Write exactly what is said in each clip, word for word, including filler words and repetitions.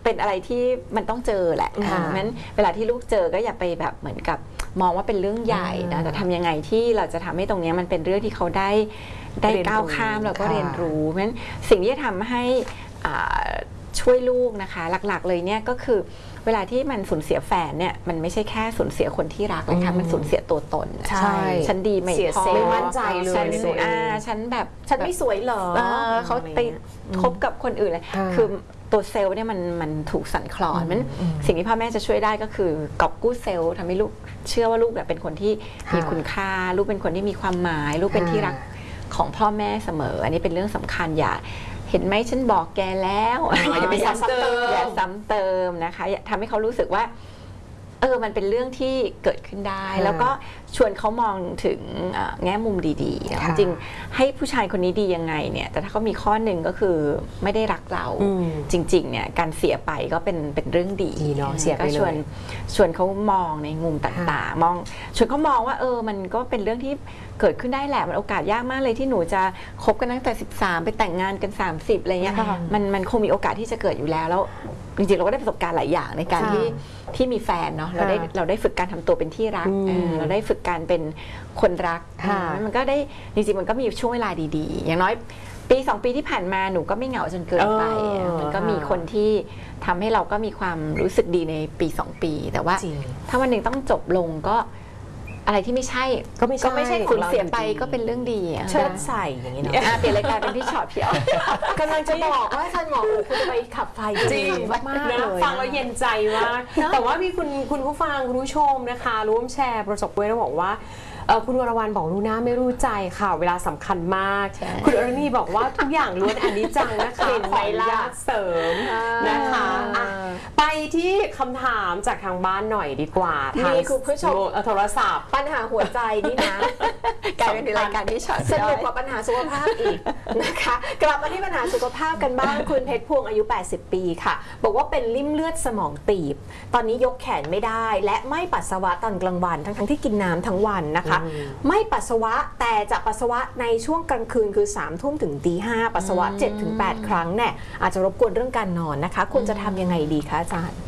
เป็นอะไรที่มันต้องเจอแหละงั้นเวลาที่ลูกเจอก็อย่าไปแบบเหมือนกับมองว่าเป็นเรื่องใหญ่นะแต่ทำยังไงที่เราจะทำให้ตรงนี้มันเป็นเรื่องที่เขาได้ได้ก้าวข้ามแล้วก็เรียนรู้เพราะฉะนั้นสิ่งที่จะทำให้ช่วยลูกนะคะหลักๆเลยเนี่ยก็คือเวลาที่มันสูญเสียแฟนเนี่ยมันไม่ใช่แค่สูญเสียคนที่รักนะคะมันสูญเสียตัวตนใช่ฉันดีไม่พอไม่มั่นใจเลยฉันอ่าฉันแบบฉันไม่สวยเหรอเขาไปคบกับคนอื่นเลยคือตัวเซลล์เนี่ยมันมันถูกสั่นคลอนมันสิ่งที่พ่อแม่จะช่วยได้ก็คือกอบกู้เซลล์ทำให้ลูกเชื่อว่าลูกเป็นคนที่มีคุณค่าลูกเป็นคนที่มีความหมายลูกเป็นที่รักของพ่อแม่เสมออันนี้เป็นเรื่องสำคัญอย่าเห็นไหมฉันบอกแกแล้วอย่าไปซ้ำเติมอย่าซ้ำเติมนะคะทำให้เขารู้สึกว่าเออมันเป็นเรื่องที่เกิดขึ้นได้แล้วก็ชวนเขามองถึงแง่มุมดีๆจริงให้ผู้ชายคนนี้ดียังไงเนี่ยแต่ถ้าเขามีข้อหนึ่งก็คือไม่ได้รักเราจริงๆเนี่ยการเสียไปก็เป็นเป็นเรื่องดีเนาะเสียไปเลยชวนชวนเขามองในมุมต่างๆมองชวนเขามองว่าเออมันก็เป็นเรื่องที่เกิดขึ้นได้แหละมันโอกาสยากมากเลยที่หนูจะคบกันตั้งแต่สิบสามไปแต่งงานกันสามสิบอะไรเงี้ยมันมันคงมีโอกาสที่จะเกิดอยู่แล้วแล้วจริงๆเราก็ได้ประสบการณ์หลายอย่างในการที่ที่มีแฟนเนาะเราได้เราได้ฝึกการทำตัวเป็นที่รักเราได้ฝึกการเป็นคนรักมันก็ได้จริงๆมันก็มีช่วงเวลาดีๆอย่างน้อยปีสองปีที่ผ่านมาหนูก็ไม่เหงาจนเกินไปมันก็มีคนที่ทำให้เราก็มีความรู้สึกดีในปีสองปีแต่ว่าถ้าวันหนึ่งต้องจบลงก็อะไรที่ไม่ใช่ก็ไม่ใช่ก็ไม่ใช่คุณเสียไปก็เป็นเรื่องดีเชิดใส่อย่างนี้เนาะเปลี่ยนรายการเป็นพี่ชอตเพียวกำลังจะบอกว่าท่านหมอคุณจะไปขับไฟจริงมากเลยฟังแล้วเย็นใจมากแต่ว่ามีคุณคุณผู้ฟังคุณผู้ชมนะคะร่วมแชร์ประสบการณ์แล้วบอกว่าคุณวรวรรณบอกรู้หน้าไม่รู้ใจค่ะเวลาสำคัญมากคุณอรณีบอกว่าทุกอย่างล้วนอนิจจังนะคะขออนุญาตเสริมนะคะไปที่คำถามจากทางบ้านหน่อยดีกว่ามีคุณผู้ชมโทรศัพท์ปัญหาหัวใจนี่นะกลายเป็นรายการที่ช็อตสนุกกว่าปัญหาสุขภาพอีกนะคะกลับมาที่ปัญหาสุขภาพกันบ้างคุณเพชรพวงอายุแปดสิบปีค่ะบอกว่าเป็นลิ่มเลือดสมองตีบตอนนี้ยกแขนไม่ได้และไม่ปัสสาวะตอนกลางวันทั้งๆที่กินน้ำทั้งวันนะคะไม่ปัสสาวะแต่จะปัสสาวะในช่วงกลางคืนคือสามทุ่มถึงตีห้าปัสสาวะ เจ็ดถึงแปด ครั้งเนี่ยอาจจะรบกวนเรื่องการนอนนะคะควรจะทำยังไงดีคะอาจารย์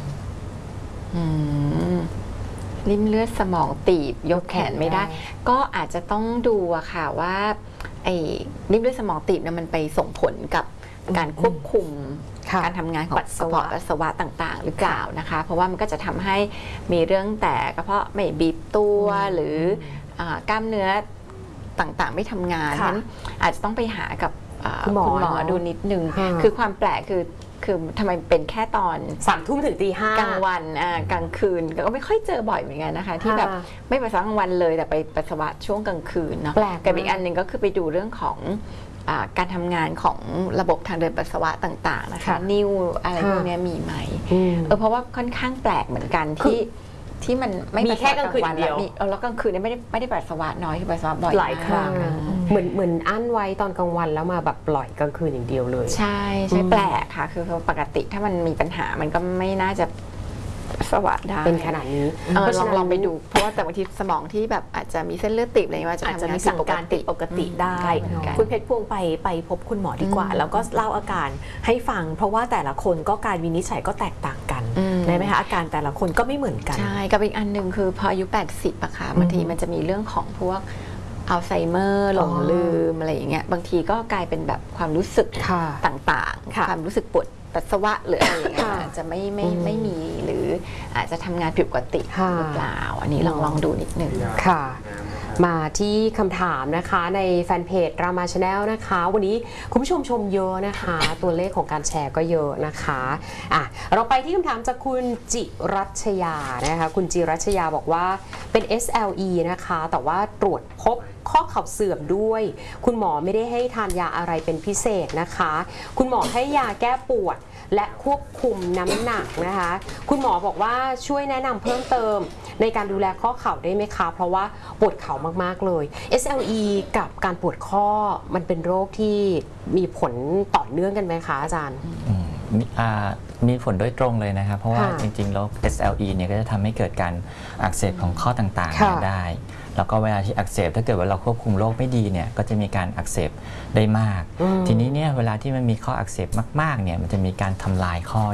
ลิ่มเลือดสมองตีบยกแขนไม่ได้ก็อาจจะต้องดูอะค่ะว่าไอ้ลิ่มเลือดสมองตีบเนี่ยมันไปส่งผลกับการควบคุมการทำงานของกระเพาะปัสสาวะต่างๆหรือเปล่านะคะเพราะว่ามันก็จะทำให้มีเรื่องแต่กระเพาะไม่บีบตัวหรือกล้ามเนื้อต่างๆไม่ทำงานนั้นอาจจะต้องไปหากับคุณหมอดูนิดนึงคือความแปลกคือคือทำไมเป็นแค่ตอนสามทุ่มถึงตีห้ากลางวันกลางคืนก็ไม่ค่อยเจอบ่อยเหมือนกันนะคะที่แบบไม่ปัสสาวะกลางวันเลยแต่ไปปัสสาวะช่วงกลางคืนเนาะกับอีกอันหนึ่งก็คือไปดูเรื่องของการทำงานของระบบทางเดินปัสสาวะต่างๆนะคะนิ่วอะไรพวกนี้มีไหมเออเพราะว่าค่อนข้างแปลกเหมือนกันที่ที่มันไม่มีแค่กลางคืนเดียวแล้วกลางคืนนี่ไม่ได้ไม่ได้ปัสสาวะน้อยคือปัสสาวะบ่อยหลายครั้งเหมือนเหมือนอั้นไว้ตอนกลางวันแล้วมาแบบปล่อยกลางคืนอย่างเดียวเลยใช่ใช่แปลกค่ะคือปกติถ้ามันมีปัญหามันก็ไม่น่าจะปัสสาวะได้เป็นขนาดนี้ลองลองไปดูเพราะว่าแต่บางทีสมองที่แบบอาจจะมีเส้นเลือดตีบอะไรว่าจะทำงานสั่งการติดปกติได้คุณเพชรพวงไปไปพบคุณหมอดีกว่าแล้วก็เล่าอาการให้ฟังเพราะว่าแต่ละคนก็การวินิจฉัยก็แตกต่างกันได้ไหมคะอาการแต่ละคนก็ไม่เหมือนกันใช่กับอีกอันหนึ่งคือพออายุแปดสิบอะค่ะบางทีมันจะมีเรื่องของพวกอัลไซเมอร์หลงลืมอะไรอย่างเงี้ยบางทีก็กลายเป็นแบบความรู้สึกต่างๆความรู้สึกปวดปัสสาวะหรืออะไรอย่างเงี้ยอาจจะไม่ไม่ไม่มีหรืออาจจะทำงานผิดปกติหรือเปล่าอันนี้ลองลองดูนิดนึงค่ะมาที่คำถามนะคะในแฟนเพจรามาชาแนลนะคะวันนี้คุณผู้ชมชมเยอะนะคะตัวเลขของการแชร์ก็เยอะนะคะอ่ะเราไปที่คำถามจากคุณจิรัชยานะคะคุณจิรัชยาบอกว่าเป็น เอส แอล อี นะคะแต่ว่าตรวจพบข้อเข่าเสื่อมด้วยคุณหมอไม่ได้ให้ทานยาอะไรเป็นพิเศษนะคะคุณหมอให้ยาแก้ปวดและควบคุมน้ำหนักนะคะคุณหมอบอกว่าช่วยแนะนำเพิ่มเติมในการดูแลข้อเข่าได้ไหมคะเพราะว่าปวดเข่ามากๆเลย เอส แอล อี กับการปวดข้อมันเป็นโรคที่มีผลต่อเนื่องกันไหมคะอาจารย์มีผลโดยตรงเลยนะครับเพราะว่าจริงๆแล้ว เอส แอล อี เนี่ยก็จะทำให้เกิดการอักเสบของข้อต่างๆได้แล้วก็เวลาที่อักเสบถ้าเกิดว่าเราควบคุมโรคไม่ดีเนี่ยก็จะมีการอักเสบได้มากทีนี้เนี่ยเวลาที่มันมีข้ออักเสบมากๆเนี่ยมันจะมีการทำลายข้อ